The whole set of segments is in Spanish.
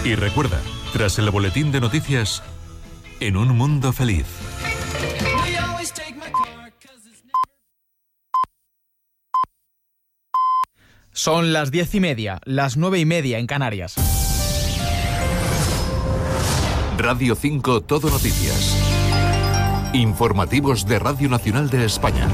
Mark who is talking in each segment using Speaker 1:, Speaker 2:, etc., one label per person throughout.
Speaker 1: Y recuerda, tras el boletín de noticias, En un mundo feliz.
Speaker 2: Son las 10:30, las 9:30 en Canarias.
Speaker 1: Radio 5 Todo Noticias. Informativos de Radio Nacional de España.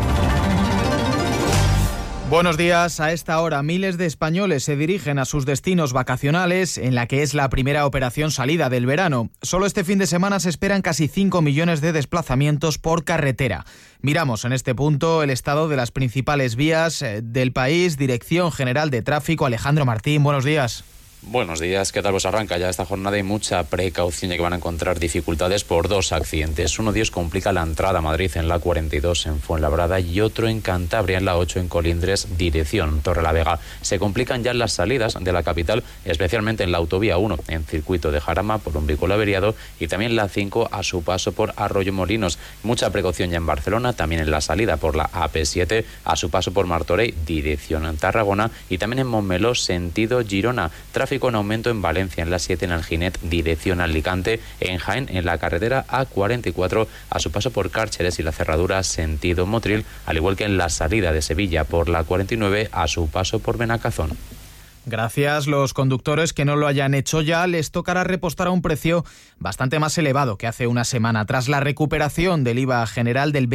Speaker 2: Buenos días. A esta hora miles de españoles se dirigen a sus destinos vacacionales en la que es la primera operación salida del verano. Solo este fin de semana se esperan casi 5 millones de desplazamientos por carretera. Miramos en este punto el estado de las principales vías del país. Dirección General de Tráfico, Alejandro Martín, buenos días.
Speaker 3: Buenos días, ¿qué tal? Pues arranca ya esta jornada y mucha precaución, ya que van a encontrar dificultades por dos accidentes. Uno de ellos complica la entrada a Madrid en la 42 en Fuenlabrada y otro en Cantabria en la 8 en Colindres, dirección Torrelavega. Se complican ya las salidas de la capital, especialmente en la autovía 1 en circuito de Jarama por un vehículo averiado y también la 5 a su paso por Arroyomolinos. Mucha precaución ya en Barcelona, también en la salida por la AP7 a su paso por Martorell, dirección Tarragona y también en Montmeló, sentido Girona. Tráfico en aumento en Valencia en la 7 en Alginet, dirección Alicante, en Jaén en la carretera A44 a su paso por Cárceres y la cerradura sentido Motril, al igual que en la salida de Sevilla por la 49 a su paso por Benacazón.
Speaker 2: Gracias. Los conductores que no lo hayan hecho ya les tocará repostar a un precio bastante más elevado que hace una semana, tras la recuperación del IVA general del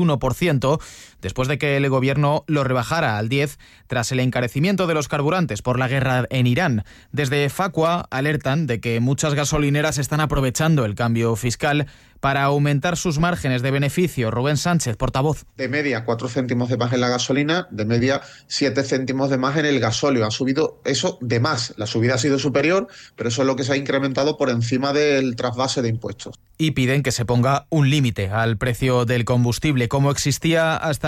Speaker 2: 21%, después de que el gobierno lo rebajara al 10% tras el encarecimiento de los carburantes por la guerra en Irán. Desde Facua alertan de que muchas gasolineras están aprovechando el cambio fiscal para aumentar sus márgenes de beneficio. Rubén Sánchez, portavoz.
Speaker 4: De media 4 céntimos de más en la gasolina, de media 7 céntimos de más en el gasóleo. Ha subido eso de más. La subida ha sido superior, pero eso es lo que se ha incrementado por encima del trasvase de impuestos.
Speaker 2: Y piden que se ponga un límite al precio del combustible, como existía hasta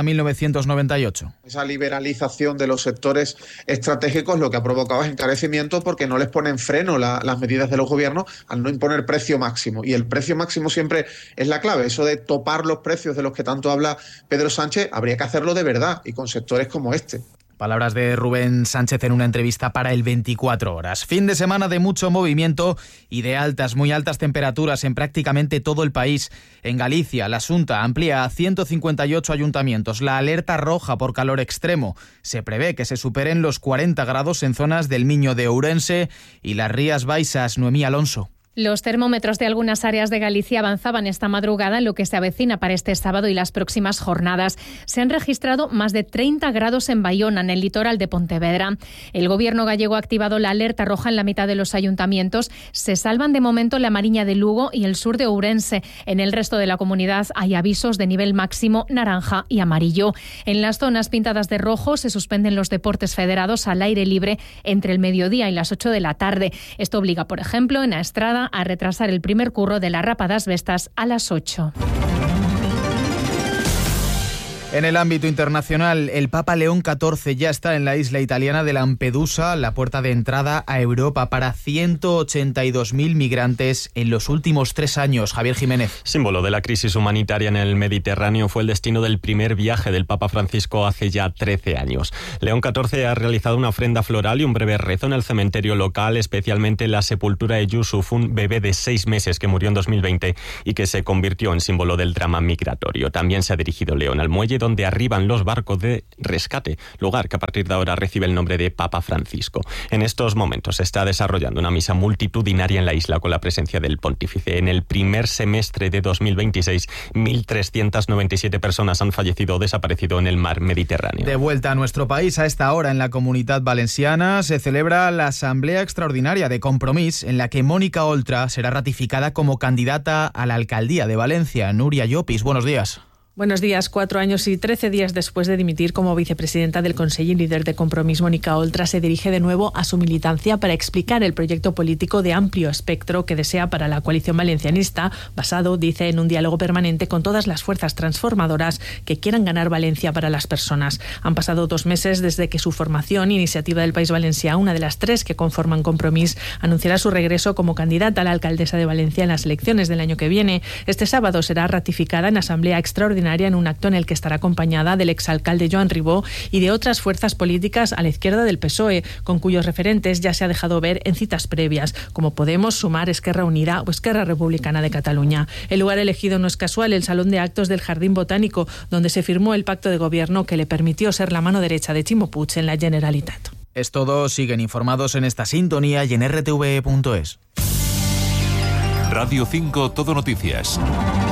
Speaker 2: 1998.
Speaker 4: Esa liberalización de los sectores estratégicos lo que ha provocado es encarecimiento porque no les ponen freno las medidas de los gobiernos al no imponer precio máximo. Y el precio máximo siempre es la clave. Eso de topar los precios de los que tanto habla Pedro Sánchez, habría que hacerlo de verdad y con sectores como este.
Speaker 2: Palabras de Rubén Sánchez en una entrevista para el 24 horas. Fin de semana de mucho movimiento y de altas, muy altas temperaturas en prácticamente todo el país. En Galicia, la Xunta amplía a 158 ayuntamientos la alerta roja por calor extremo. Se prevé que se superen los 40 grados en zonas del Miño de Ourense y las Rías Baixas. Noemí Alonso.
Speaker 5: Los termómetros de algunas áreas de Galicia avanzaban esta madrugada en lo que se avecina para este sábado y las próximas jornadas. Se han registrado más de 30 grados en Baiona, en el litoral de Pontevedra. El gobierno gallego ha activado la alerta roja en la mitad de los ayuntamientos. Se salvan de momento la Mariña de Lugo y el sur de Ourense. En el resto de la comunidad hay avisos de nivel máximo naranja y amarillo. En las zonas pintadas de rojo se suspenden los deportes federados al aire libre entre el mediodía y las 8 de la tarde. Esto obliga, por ejemplo, en Aestrada a retrasar el primer curro de la Rapa das Vestas a las 8.
Speaker 2: En el ámbito internacional, el Papa León XIV ya está en la isla italiana de Lampedusa, la puerta de entrada a Europa para 182.000 migrantes en los últimos 3 años. Javier Jiménez.
Speaker 6: Símbolo de la crisis humanitaria en el Mediterráneo, fue el destino del primer viaje del Papa Francisco hace ya 13 años. León XIV ha realizado una ofrenda floral y un breve rezo en el cementerio local, especialmente en la sepultura de Yusuf, un bebé de 6 meses que murió en 2020 y que se convirtió en símbolo del drama migratorio. También se ha dirigido León al muelle donde arriban los barcos de rescate, lugar que a partir de ahora recibe el nombre de Papa Francisco. En estos momentos se está desarrollando una misa multitudinaria en la isla con la presencia del pontífice. En el primer semestre de 2026, 1.397 personas han fallecido o desaparecido en el mar Mediterráneo.
Speaker 2: De vuelta a nuestro país, a esta hora en la Comunitat Valenciana se celebra la Asamblea Extraordinaria de Compromís, en la que Mónica Oltra será ratificada como candidata a la alcaldía de Valencia. Núria Llopis, buenos días.
Speaker 7: Buenos días. 4 años y 13 días después de dimitir como vicepresidenta del Consell y líder de Compromís, Mónica Oltra se dirige de nuevo a su militancia para explicar el proyecto político de amplio espectro que desea para la coalición valencianista, basado, dice, en un diálogo permanente con todas las fuerzas transformadoras que quieran ganar Valencia para las personas. Han pasado 2 meses desde que su formación, Iniciativa del País Valencià, una de las 3 que conforman Compromís, anunciará su regreso como candidata a la alcaldesa de Valencia en las elecciones del año que viene. Este sábado será ratificada en Asamblea Extraordinaria plenaria en un acto en el que estará acompañada del exalcalde Joan Ribó y de otras fuerzas políticas a la izquierda del PSOE, con cuyos referentes ya se ha dejado ver en citas previas, como Podemos, Sumar, Esquerra Unida o Esquerra Republicana de Cataluña. El lugar elegido no es casual, el Salón de Actos del Jardín Botánico, donde se firmó el pacto de gobierno que le permitió ser la mano derecha de Ximo Puig en la Generalitat.
Speaker 2: Es todo, siguen informados en esta sintonía y en rtve.es.
Speaker 1: Radio 5 Todo Noticias.